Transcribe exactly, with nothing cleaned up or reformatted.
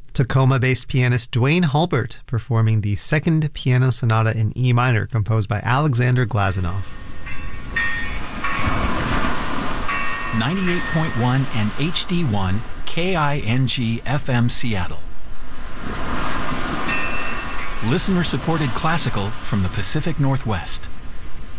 Tacoma-based pianist Duane Hulbert performing the Second Piano Sonata in E minor composed by Alexander Glazunov. ninety-eight point one and H D one K I N G F M Seattle. Listener-supported classical from the Pacific Northwest.